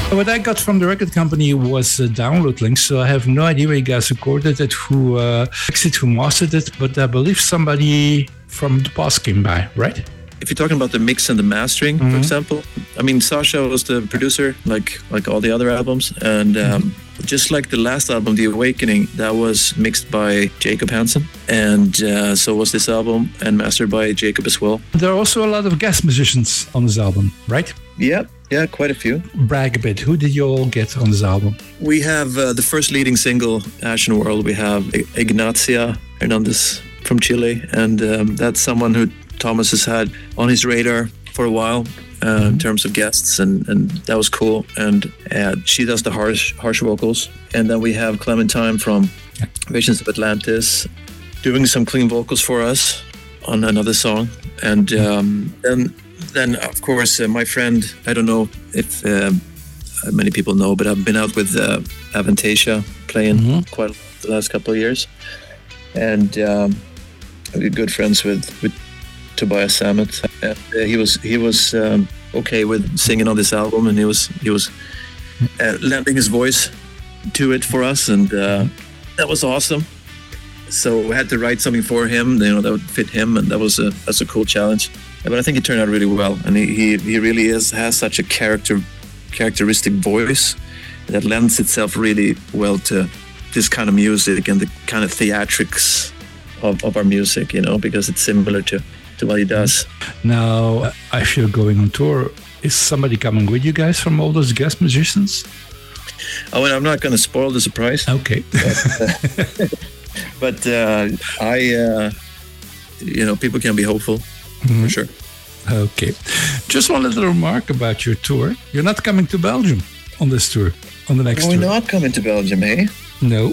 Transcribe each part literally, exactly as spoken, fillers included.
What I got from the record company was a download link, so I have no idea where you guys recorded it, who uh, mixed it, who mastered it, but I believe somebody from the past came by, right? If you're talking about the mix and the mastering, mm-hmm. for example, I mean, Sasha was the producer, like like all the other albums, and um, mm-hmm. just like the last album, The Awakening, that was mixed by Jacob Hansen, and uh, so was this album, and mastered by Jacob as well. There are also a lot of guest musicians on this album, right? Yeah, yeah, quite a few. Brag a bit. Who did you all get on this album? We have uh, the first leading single, Ashen World. We have Ignacia Hernandez from Chile, and um, that's someone who Thomas has had on his radar for a while uh, mm-hmm. in terms of guests, and, and that was cool. And uh, she does the harsh harsh vocals. And then we have Clementine from Visions of Atlantis doing some clean vocals for us on another song. And um, then, then of course, uh, my friend, I don't know if uh, many people know, but I've been out with uh, Avantasia playing mm-hmm. quite a lot the last couple of years. And um, we're good friends with, with Tobias Sammet. Uh, he was he was um, okay with singing on this album, and he was he was uh, lending his voice to it for us, and uh, that was awesome. So we had to write something for him, you know, that would fit him, and that was a that's a cool challenge. But I think it turned out really well, and he he, he really is has such a character characteristic voice that lends itself really well to this kind of music and the kind of theatrics of, of our music, you know, because it's similar to, to what he does. Now, if you're going on tour, is somebody coming with you guys from all those guest musicians? Oh, and I'm not going to spoil the surprise. Okay. But, uh, but uh, I, uh, you know, people can be hopeful, mm-hmm. for sure. Okay. Just one little remark about your tour. You're not coming to Belgium on this tour, on the next tour. tour. We're not coming to Belgium, eh? No.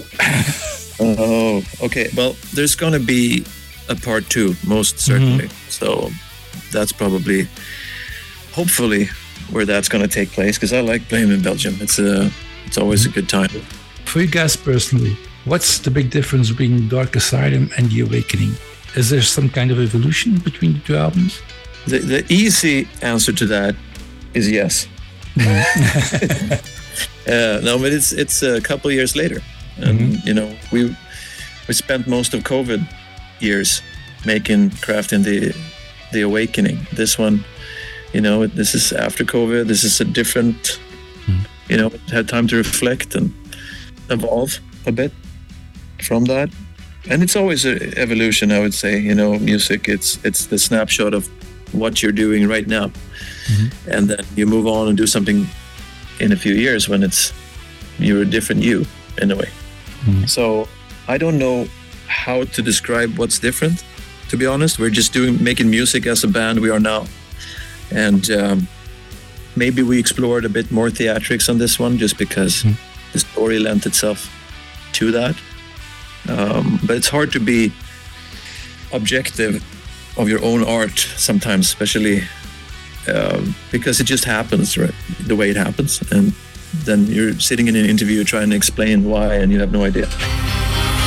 Oh, okay. Well, there's going to be a part two, most certainly. Mm-hmm. So that's probably, hopefully, where that's going to take place, because I like playing in Belgium. It's a, it's always mm-hmm. a good time. For you guys personally, what's the big difference between Dark Asylum and The Awakening? Is there some kind of evolution between the two albums? The, the easy answer to that is yes. Mm-hmm. uh, no, but it's it's a couple of years later. And, mm-hmm. you know, we we spent most of COVID years making, crafting the the Awakening. This one, you know, this is after COVID. This is a different, mm-hmm. you know, had time to reflect and evolve a bit from that. And it's always an evolution, I would say. You know, music, it's it's the snapshot of what you're doing right now. Mm-hmm. And then you move on and do something in a few years when it's, you're a different you, in a way. Mm-hmm. So I don't know how to describe what's different, to be honest. We're just doing making music as a band we are now. And um, maybe we explored a bit more theatrics on this one just because mm-hmm. the story lent itself to that. Um, but it's hard to be objective of your own art sometimes, especially um, because it just happens, right? The way it happens. And then you're sitting in an interview trying to explain why, and you have no idea.